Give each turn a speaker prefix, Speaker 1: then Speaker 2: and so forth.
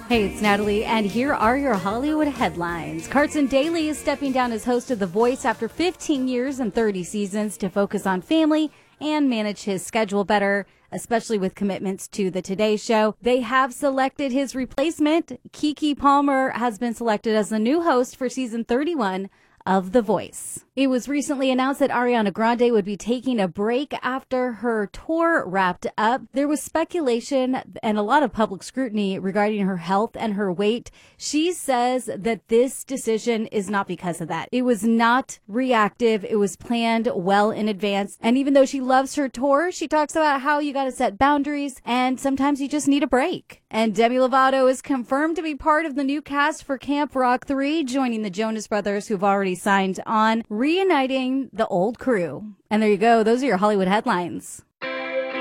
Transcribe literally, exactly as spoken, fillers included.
Speaker 1: Hey, it's Natalie, and here are your Hollywood headlines. Carson Daly is stepping down as host of The Voice after fifteen years and thirty seasons to focus on family and manage his schedule better, especially with commitments to The Today Show. They have selected his replacement. Keke Palmer has been selected as the new host for season thirty-one of The Voice. It was recently announced that Ariana Grande would be taking a break after her tour wrapped up. There was speculation and a lot of public scrutiny regarding her health and her weight. She says that this decision is not because of that. It was not reactive. It was planned well in advance. And even though she loves her tour, she talks about how you got to set boundaries and sometimes you just need a break. And Demi Lovato is confirmed to be part of the new cast for Camp Rock three, joining the Jonas Brothers, who've already signed on, reuniting the old crew. And there you go. Those are your Hollywood headlines.